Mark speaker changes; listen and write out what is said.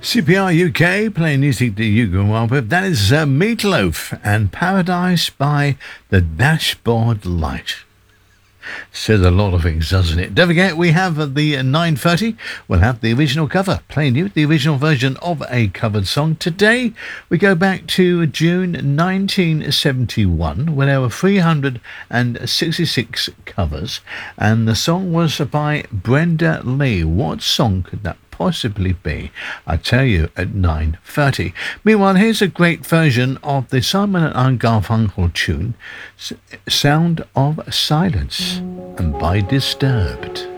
Speaker 1: CPR UK, playing music that you grew up with. That is Meatloaf and Paradise by the Dashboard Light. Says a lot of things, doesn't it? Don't forget, we have at the 9:30, we'll have the original cover, playing you the original version of a covered song. Today, we go back to June 1971, when there were 366 covers, and the song was by Brenda Lee. What song could that possibly be? I tell you at 9:30. Meanwhile, here's a great version of the Simon and Garfunkel tune, Sound of Silence, and by Disturbed.